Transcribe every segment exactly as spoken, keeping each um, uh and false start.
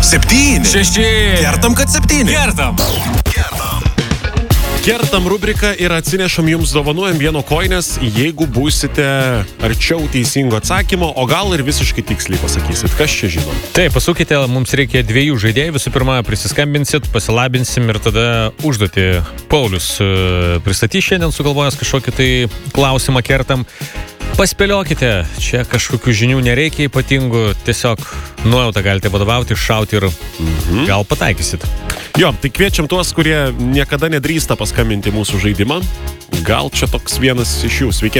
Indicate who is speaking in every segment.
Speaker 1: Septyni.
Speaker 2: Šeši.
Speaker 1: Kertam, kad septyni.
Speaker 2: Kertam.
Speaker 3: Kertam rubriką ir atsinešam jums dovanojam vieno koinės, jeigu būsite arčiau teisingo atsakymo, o gal ir visiškai tiksliai pasakysit, kas čia žino.
Speaker 2: Taip, pasukite, mums reikia dviejų žaidėjų. Visų pirma, prisiskambinsit, pasilabinsim ir tada užduoti. Paulius pristatys šiandien sugalvojęs kažkokį tai klausimą kertam. Paspėliokite, čia kažkokių žinių nereikia ypatingų, tiesiog nuojautą galite vadovauti, šauti ir mhm. gal pataikysit.
Speaker 3: Jo, tai kviečiam tuos, kurie niekada nedrįsta paskambinti mūsų žaidimą. Gal čia toks vienas iš jų. Sveiki.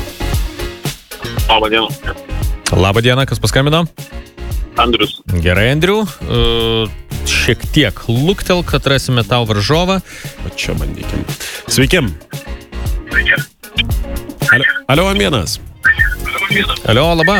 Speaker 4: Labą dieną.
Speaker 2: Labą dieną, kas paskambino?
Speaker 4: Andrius.
Speaker 2: Gerai, Andriu. Uh, šiek tiek luktel, kad rasime tau varžovą.
Speaker 3: O čia bandykim. Sveiki.
Speaker 4: Sveiki.
Speaker 3: Alio, alio Amienas.
Speaker 2: Alio, laba.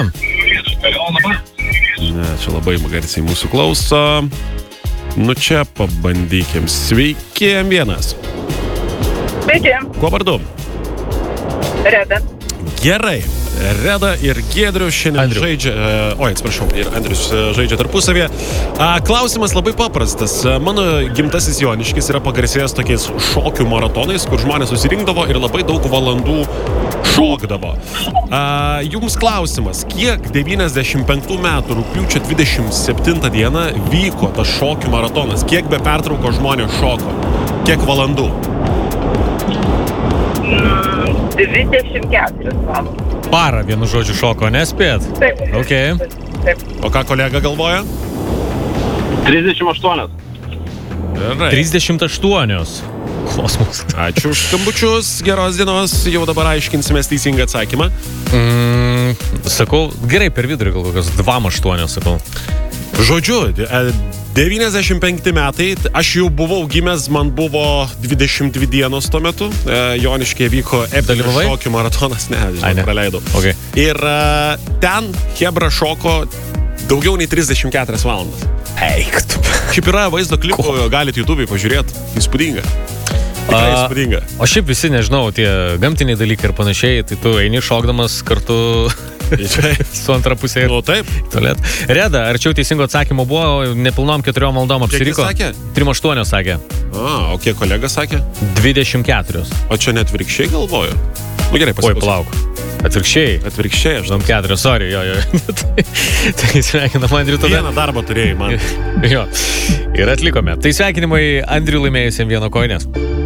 Speaker 3: Ne, čia labai garsiai mūsų klauso. Nu čia pabandykim. Sveiki, Amienas.
Speaker 5: Sveiki.
Speaker 3: Kuo vardu?
Speaker 5: Reda.
Speaker 3: Gerai. Reda ir Giedrius šiandien
Speaker 2: Andriu.
Speaker 3: žaidžia, oi, atsiprašau, ir Andrius žaidžia tarpusavėje. Klausimas labai paprastas. Mano gimtasis Joniškis yra pagarsėjęs tokiais šokių maratonais, kur žmonės susirinkdavo ir labai daug valandų šokdavo. Jums klausimas, kiek devyniasdešimt penktų metų rugpjūčio dvidešimt septintą dieną vyko tas šokių maratonas? Kiek be pertrauko žmonės šoko? Kiek valandų?
Speaker 5: dvidešimt keturias valandas.
Speaker 2: Parą, vienu žodžiu, šoko, nespėt?
Speaker 5: Taip.
Speaker 2: Ok.
Speaker 5: Taip.
Speaker 3: O ką kolega galvoja?
Speaker 4: trisdešimt aštuoni.
Speaker 3: Gerai.
Speaker 2: trisdešimt aštuoni. Kosmos.
Speaker 3: Ačiū už skambučius, geros dienos, jau dabar aiškinsimės teisingą atsakymą.
Speaker 2: Mm, sakau, gerai, per vidurį gal kokios dvam aštuonios, sakau.
Speaker 3: Žodžiu, devyniasdešimt penkti metai, aš jau buvau gimęs, man buvo dvidešimt dvi dienos tuo metu, Joniškėje vyko epinis šokių maratonas, ne, žinau,
Speaker 2: Ai, ne.
Speaker 3: praleidau.
Speaker 2: Okay.
Speaker 3: Ir ten Hebra šoko daugiau nei trisdešimt keturias valandas.
Speaker 2: Eik, tu.
Speaker 3: Šiaip yra vaizdo klipų, galite YouTube'ai pažiūrėti, įspūdinga. Tikrai
Speaker 2: A,
Speaker 3: įspūdinga.
Speaker 2: O šiaip visi, nežinau, tie gamtiniai dalykai ir panašiai, tai tu eini šokdamas kartu su antra pusė ir
Speaker 3: Nu taip.
Speaker 2: tualet. Reda, arčiau teisingo atsakymo buvo, nepilnom keturiom valandom apsiriko.
Speaker 3: Kiek jis sakė?
Speaker 2: trim aštuonios sakė.
Speaker 3: A, o kiek kolega sakė?
Speaker 2: dvidešimt keturios.
Speaker 3: O čia net virkščiai galvoju. Nu gerai,
Speaker 2: Oi,
Speaker 3: pasiklausom.
Speaker 2: palauk. Atvirkščiai.
Speaker 3: Atvirkščiai, aš
Speaker 2: Žinau, keturios, sorry, jo, jo. tai, tai sveikinam Andrių tada.
Speaker 3: vieną darbą turėjai man.
Speaker 2: Jo. Ir atlikome. Tai sveikinimai Andrių laimėjusiam vieno koinės.